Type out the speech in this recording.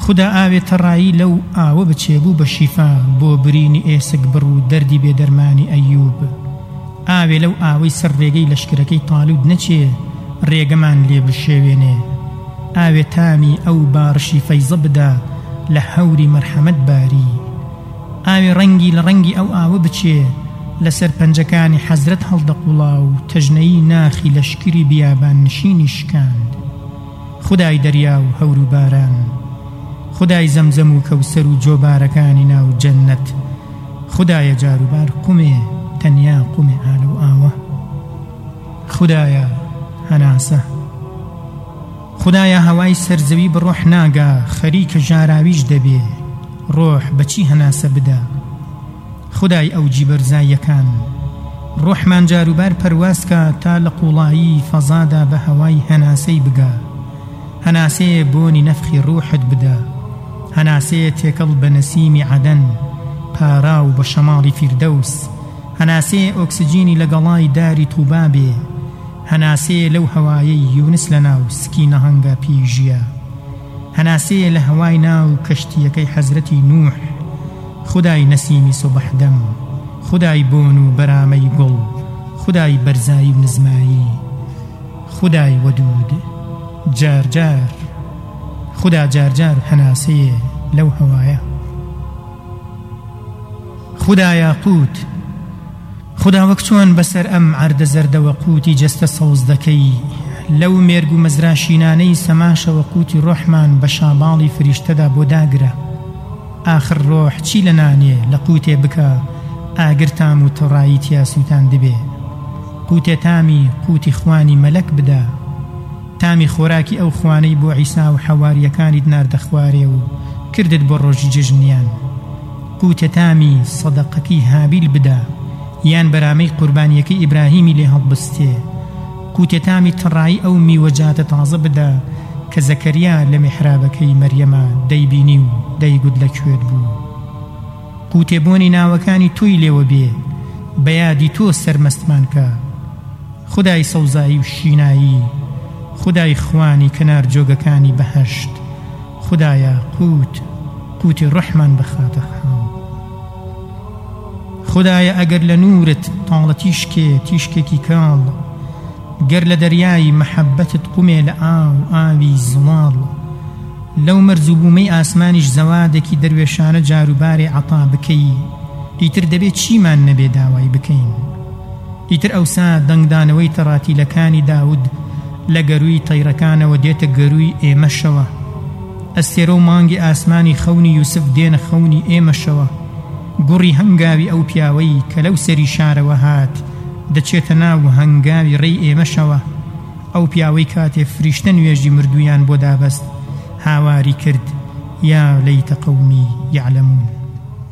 خدا ئاوێ تەڕایی لەو ئاوە بچێبوو بە شیفا بۆ برینی ئێسک بڕ و دەردی بێدەرمانی ئەیوب ئاوێ لەو ئاوەی سەر ڕێگەی لەشکرەکەی تاڵود نەچێ ڕێگەمان لێ بشێوێنێ ئاوێ تامی ئەو بارشی فەیزە بدا لە هەوری مەرحەمەت باری ئاوێ ڕەنگی لە ڕەنگی ئەو ئاوە بچێ لەسەر پەنجەکانی حەزرەت هەڵدەقوڵا و تەژنەیی ناخی لەشکری بیابان نشینی شکاند خدای دەریا و هەور و باران خدای زەمزەم و کەوسەر و جۆبارەکانی ناو جەنەت خدایە جاروبار قومێ تەنیا قومێ ئالە و ئاوە خدایە هەناسە خدایە هەوای سەرزەوی بڕۆح ناگا خەریکە ژاراویش دەبێ ڕۆح بەچی هەناسە بدە خدای ئەو جیبەرزاییەکان ڕۆحمان جاروبار پەروازکە تا لە قوڵایی فەزادا بە هەوای هەناسەی بگا هەناسەیە بۆنی نەفخی ڕوحت بدە هەناسەیە تێکەڵ بە نەسیمی عەدەن پارا و بە شەماڵی فیردەوس هەناسەیە ئۆکسجینی لە گەڵای داری تووبا بێ هەناسەیە لەو هەوایەی یونس لە ناو سکینە هەنگا پیژیە هەناسەیە لە هەوای ناو کەشتیەکەی حەزرەتی نوح خدای نەسیمی سوبحدەم خدای بۆن و بەرامەی گوڵ خدای بەرزایی و نزمایی خدای وەدود جارجار خدا جارجار هەناسەیە لەو هەوایە خدایە قوت خدا وەک چۆن بەسەر ئەم عەردە زەردەوە قوتی جەستە سەوز دەکەی لەو مێرگ و مەزراشینانەی سەماشەوە قوتی ڕۆحمان بە شاباڵی فریشتەدا بۆ داگرە ئاخر ڕۆح چی لە نانێ لە قوتێ بکە ئاگر تام و تەڕایی تیا سووتان دەبێ قوتێ تامی قوتی خوانی مەلەک بدە تامی خۆراکی ئەو خوانەی بۆ عیسا و حەواریەکانیت ناردە خوارێ و کردت بۆ ڕۆژی جژنیان قوتێ تامی سەدەقەکەی هابیل بدە یان بەرامەی قوربانیەکەی ئیبراهیمی لێ هەڵبستێ قوتێ تامی تەڕایی ئەو میوەجاتە تازە بدە کە زەکەریا لە میحرابەکەی مەریەمە دەیبینی و دەیگوت لەکوێت بوو قوتێ بۆنی ناوەکانی تۆی لێوە بێ بەیادی تۆ سەرمەستمان کە خدای سەوزایی و شینایی خدای خوانی کەنار جۆگەکانی بەهەشت خدایە قوتی ڕحمان بخاتە خاو خدایە ئەگەر لە نورت تاڵە تیشکێکی کاڵ گەر لە دەریای مەحەبەتت قومێ لە ئاوی زڵاڵ لەو مەرزوبوومەی ئاسمانیش زەوادێکی دەروێشانە جاروبارێ عەتا بکەی ئیتر دەبێت چیمان نەبێ داوای بکەین ئیتر ئەوسا دەنگدانەوەی تەڕاتیلەکانی داود لە گەروی تەیرەکانەوە دێتە گەروی ئێمەشەوە ئەستێرە و مانگی ئاسمانی خەونی یوسف دێنە خەونی ئێمەشەوە گوڕی هەنگاوی ئەو پیاوەی کە لەو سەری شارەوە هات دەچێتە ناو هەنگاوی ڕێی ئێمەشەوە ئەو پیاوەی کاتێ فریشتە نوێژی مردویان بۆ دابەست هاواری کرد یا لەیتە قەومی یعلەمون